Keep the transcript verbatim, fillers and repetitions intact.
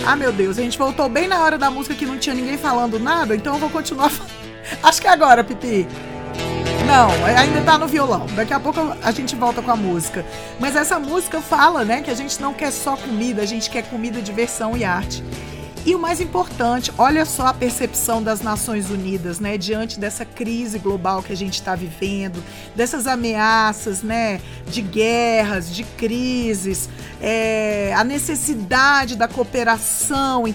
Ah, meu Deus, a gente voltou bem na hora da música que não tinha ninguém falando nada, então eu vou continuar. Acho que é agora, Pipi. Não, ainda tá no violão. Daqui a pouco a gente volta com a música. Mas essa música fala, né, que a gente não quer só comida, a gente quer comida, diversão e arte. E o mais importante, olha só a percepção das Nações Unidas, né, diante dessa crise global que a gente está vivendo, dessas ameaças, né, de guerras, de crises, é, a necessidade da cooperação